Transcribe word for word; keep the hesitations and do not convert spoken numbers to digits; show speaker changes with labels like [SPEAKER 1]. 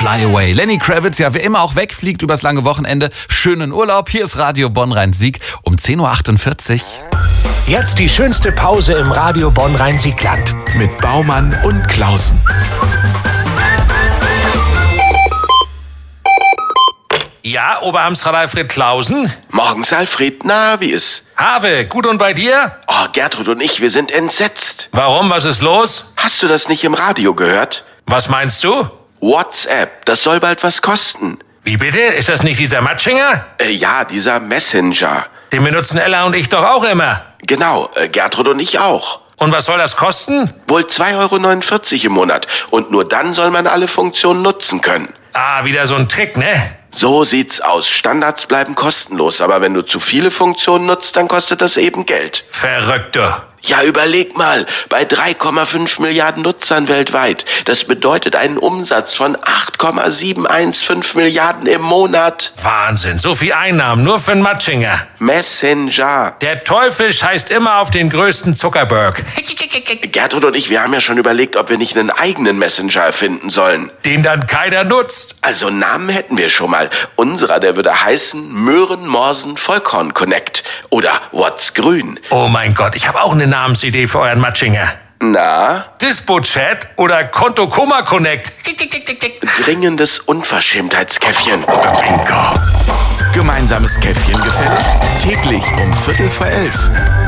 [SPEAKER 1] Fly Away. Lenny Kravitz, ja, wer immer auch wegfliegt übers lange Wochenende. Schönen Urlaub. Hier ist Radio Bonn-Rhein-Sieg um zehn Uhr achtundvierzig.
[SPEAKER 2] Jetzt die schönste Pause im Radio Bonn-Rhein-Siegland.
[SPEAKER 3] Mit Baumann und Klausen.
[SPEAKER 4] Ja, Oberamtsrat Alfred Klausen?
[SPEAKER 5] Morgens, Alfred. Na, wie ist?
[SPEAKER 4] Have, gut und bei dir?
[SPEAKER 5] Oh, Gertrud und ich, wir sind entsetzt.
[SPEAKER 4] Warum, was ist los?
[SPEAKER 5] Hast du das nicht im Radio gehört?
[SPEAKER 4] Was meinst du?
[SPEAKER 5] WhatsApp, das soll bald was kosten.
[SPEAKER 4] Wie bitte? Ist das nicht dieser Matschinger?
[SPEAKER 5] Äh, ja, dieser Messenger.
[SPEAKER 4] Den benutzen Ella und ich doch auch immer.
[SPEAKER 5] Genau, äh, Gertrud und ich auch.
[SPEAKER 4] Und was soll das kosten?
[SPEAKER 5] Wohl zwei Euro neunundvierzig im Monat. Und nur dann soll man alle Funktionen nutzen können.
[SPEAKER 4] Ah, wieder so ein Trick, ne?
[SPEAKER 5] So sieht's aus. Standards bleiben kostenlos, aber wenn du zu viele Funktionen nutzt, dann kostet das eben Geld.
[SPEAKER 4] Verrückter.
[SPEAKER 5] Ja, überleg mal, bei drei Komma fünf Milliarden Nutzern weltweit. Das bedeutet einen Umsatz von acht Komma sieben eins fünf Milliarden im Monat.
[SPEAKER 4] Wahnsinn, so viel Einnahmen, nur für einen Matschinger.
[SPEAKER 5] Messenger.
[SPEAKER 4] Der Teufel scheißt immer auf den größten Zuckerberg.
[SPEAKER 5] Gertrud und ich, wir haben ja schon überlegt, ob wir nicht einen eigenen Messenger erfinden sollen.
[SPEAKER 4] Den dann keiner nutzt.
[SPEAKER 5] Also einen Namen hätten wir schon mal. Unserer, der würde heißen Möhren, Morsen, Vollkorn Connect. Oder What's Grün.
[SPEAKER 4] Oh mein Gott, ich habe auch eine Namensidee für euren Matschinger.
[SPEAKER 5] Na?
[SPEAKER 4] Dispo-Chat oder Konto-Koma Connect.
[SPEAKER 5] Dringendes Unverschämtheitskäffchen.
[SPEAKER 3] Bingo. Gemeinsames Käffchen gefällig? Täglich um Viertel vor elf.